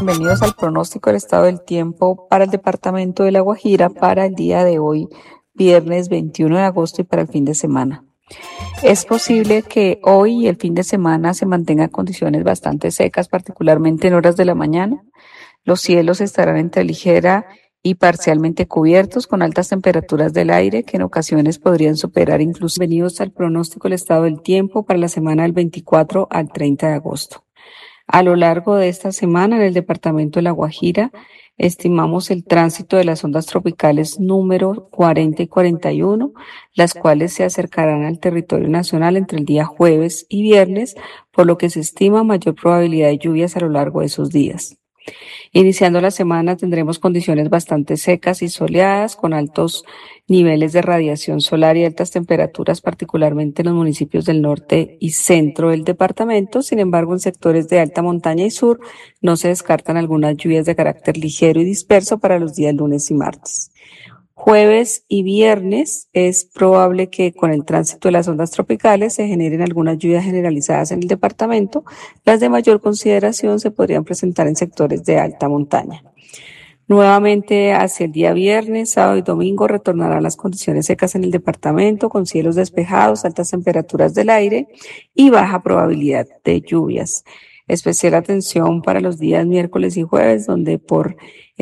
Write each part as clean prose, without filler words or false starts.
Bienvenidos al pronóstico del estado del tiempo para el departamento de La Guajira para el día de hoy, viernes 21 de agosto y para el fin de semana. Es posible que hoy y el fin de semana se mantengan condiciones bastante secas, particularmente en horas de la mañana. Los cielos estarán entre ligera y parcialmente cubiertos con altas temperaturas del aire que en ocasiones podrían superar incluso. Bienvenidos al pronóstico del estado del tiempo para la semana del 24 al 30 de agosto. A lo largo de esta semana en el departamento de La Guajira estimamos el tránsito de las ondas tropicales número 40 y 41, las cuales se acercarán al territorio nacional entre el día jueves y viernes, por lo que se estima mayor probabilidad de lluvias a lo largo de esos días. Iniciando la semana tendremos condiciones bastante secas y soleadas, con altos niveles de radiación solar y altas temperaturas, particularmente en los municipios del norte y centro del departamento. Sin embargo, en sectores de alta montaña y sur no se descartan algunas lluvias de carácter ligero y disperso para los días lunes y martes. Jueves y viernes es probable que con el tránsito de las ondas tropicales se generen algunas lluvias generalizadas en el departamento. Las de mayor consideración se podrían presentar en sectores de alta montaña. Nuevamente hacia el día viernes, sábado y domingo retornarán las condiciones secas en el departamento con cielos despejados, altas temperaturas del aire y baja probabilidad de lluvias. Especial atención para los días miércoles y jueves, donde por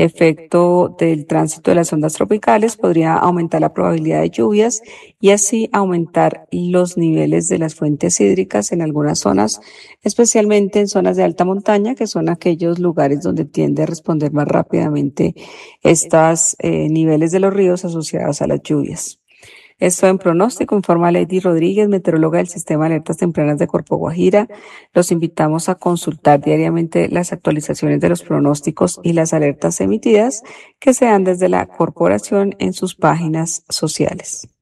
efecto del tránsito de las ondas tropicales podría aumentar la probabilidad de lluvias y así aumentar los niveles de las fuentes hídricas en algunas zonas, especialmente en zonas de alta montaña, que son aquellos lugares donde tiende a responder más rápidamente estos niveles de los ríos asociados a las lluvias. Esto en pronóstico, informa Lady Rodríguez, meteoróloga del Sistema de Alertas Tempranas de Corpo Guajira. Los invitamos a consultar diariamente las actualizaciones de los pronósticos y las alertas emitidas que se dan desde la corporación en sus páginas sociales.